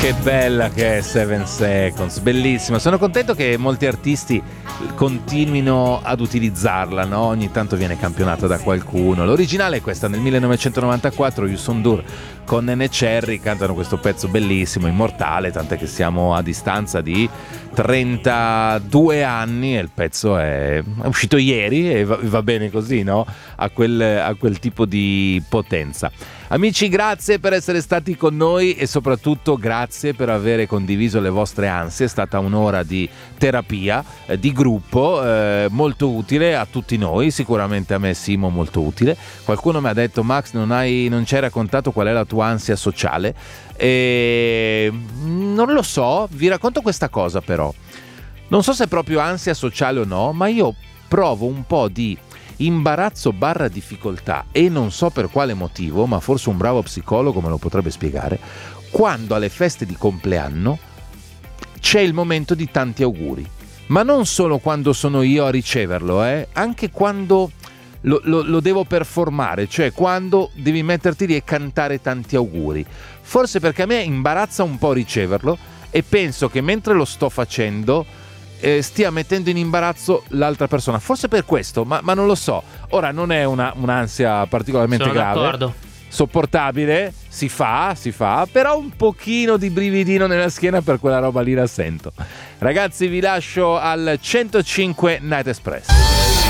Che bella che è 7 Seconds, bellissima. Sono contento che molti artisti continuino ad utilizzarla, no? Ogni tanto viene campionata da qualcuno. L'originale è questa, nel 1994 Youssou N'Dour con Nene Cherry cantano questo pezzo bellissimo, immortale, tant'è che siamo a distanza di 32 anni e il pezzo è uscito ieri e va bene così, no? A quel tipo di potenza. Amici, grazie per essere stati con noi e soprattutto grazie per avere condiviso le vostre ansie. È stata un'ora di terapia, di gruppo, molto utile a tutti noi, sicuramente a me Simo molto utile. Qualcuno mi ha detto: Max, non ci hai raccontato qual è la tua ansia sociale? E non lo so, vi racconto questa cosa però. Non so se è proprio ansia sociale o no, ma io provo un po' di imbarazzo / difficoltà, e non so per quale motivo, ma forse un bravo psicologo me lo potrebbe spiegare, quando alle feste di compleanno c'è il momento di tanti auguri, ma non solo quando sono io a riceverlo, anche quando lo devo performare, cioè quando devi metterti lì e cantare tanti auguri. Forse perché a me imbarazza un po' riceverlo e penso che mentre lo sto facendo stia mettendo in imbarazzo l'altra persona, forse per questo, ma non lo so. Ora non è un'ansia particolarmente grave, d'accordo, sopportabile, si fa, però un pochino di brividino nella schiena per quella roba lì la sento. Ragazzi, vi lascio al 105 Night Express.